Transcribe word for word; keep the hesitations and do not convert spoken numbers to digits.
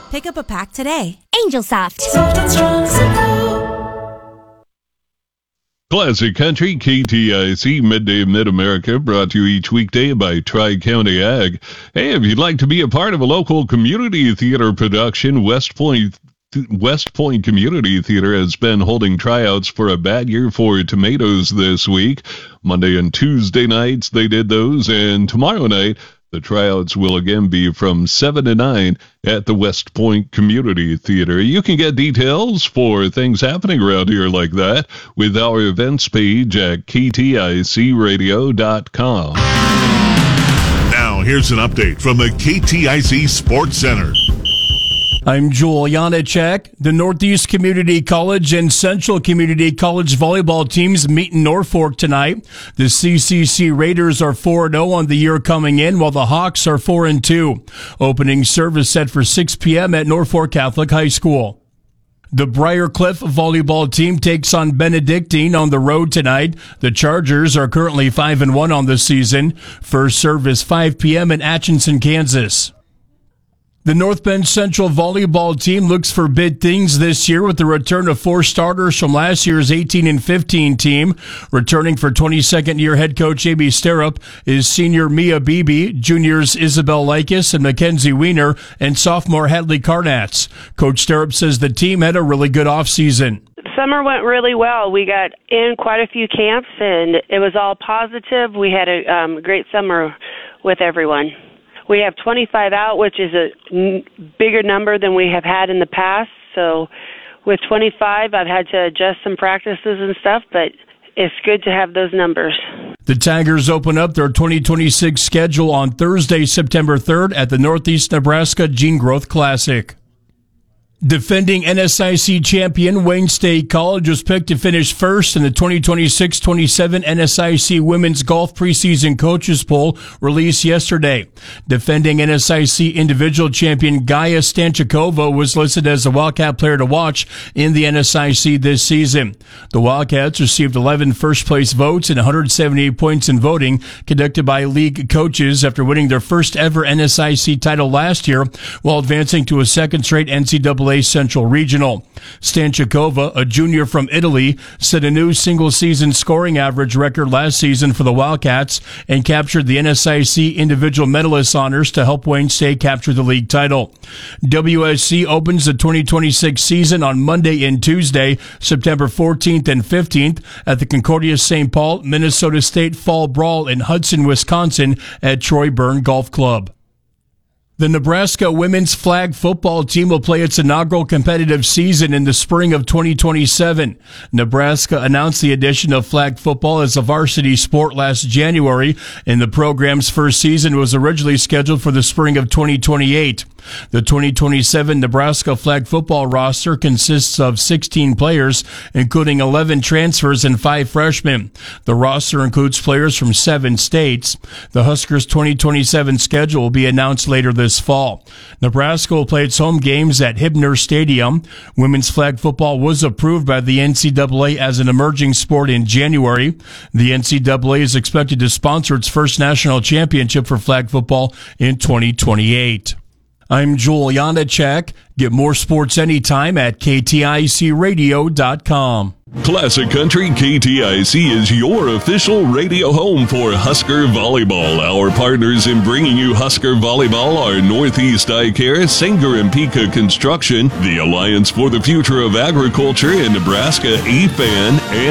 Pick up a pack today. Angel Soft. Soft and strong Simcoe. Classic Country, K T I C, Midday Mid-America, brought to you each weekday by Tri-County Ag. Hey, if you'd like to be a part of a local community theater production, West Point West Point Community Theater has been holding tryouts for A Bad Year for Tomatoes this week. Monday and Tuesday nights they did those, and tomorrow night the tryouts will again be from seven to nine at the West Point Community Theater. You can get details for things happening around here like that with our events page at K T I C radio dot com. Now, here's an update from the K T I C Sports Center. I'm Joel Janacek. The Northeast Community College and Central Community College volleyball teams meet in Norfolk tonight. The C C C Raiders are four and oh on the year coming in, while the Hawks are four and two. Opening service set for six p.m. at Norfolk Catholic High School. The Briarcliff volleyball team takes on Benedictine on the road tonight. The Chargers are currently five and one on the season. First service five p.m. in Atchison, Kansas. The North Bend Central volleyball team looks for big things this year with the return of four starters from last year's eighteen and fifteen team. Returning for twenty-second year head coach Amy Sterup is senior Mia Beebe, juniors Isabel Likas and Mackenzie Wiener, and sophomore Hadley Carnatz. Coach Sterup says the team had a really good offseason. Summer went really well. We got in quite a few camps, and it was all positive. We had a um, great summer with everyone. We have twenty-five out, which is a n- bigger number than we have had in the past. So with twenty-five, I've had to adjust some practices and stuff, but it's good to have those numbers. The Tigers open up their twenty twenty-six schedule on Thursday, September third at the Northeast Nebraska Gene Growth Classic. Defending N S I C champion Wayne State College was picked to finish first in the twenty twenty-six twenty-seven N S I C Women's Golf Preseason Coaches Poll released yesterday. Defending N S I C individual champion Gaia Stanchikova was listed as the Wildcat player to watch in the N S I C this season. The Wildcats received eleven first-place votes and one hundred seventy-eight points in voting conducted by league coaches after winning their first ever N S I C title last year while advancing to a second straight N C double A Central Regional. Stanchikova, a junior from Italy, set a new single-season scoring average record last season for the Wildcats and captured the N S I C individual medalist honors to help Wayne State capture the league title. W S C opens the twenty twenty-six season on Monday and Tuesday, September fourteenth and fifteenth at the Concordia Saint Paul Minnesota State Fall Brawl in Hudson, Wisconsin at Troy Byrne Golf Club. The Nebraska women's flag football team will play its inaugural competitive season in the spring of twenty twenty-seven. Nebraska announced the addition of flag football as a varsity sport last January, and the program's first season was originally scheduled for the spring of twenty twenty-eight. The twenty twenty-seven Nebraska flag football roster consists of sixteen players, including eleven transfers and five freshmen. The roster includes players from seven states. The Huskers' twenty twenty-seven schedule will be announced later this fall. Nebraska will play its home games at Hibner Stadium. Women's flag football was approved by the N C double A as an emerging sport in January. The N C double A is expected to sponsor its first national championship for flag football in twenty twenty-eight. I'm Joel Janacek. Get more sports anytime at K T I C radio dot com. Classic Country K T I C is your official radio home for Husker Volleyball. Our partners in bringing you Husker Volleyball are Northeast Eye Care, Sanger and Pika Construction, the Alliance for the Future of Agriculture in Nebraska, A F A N, and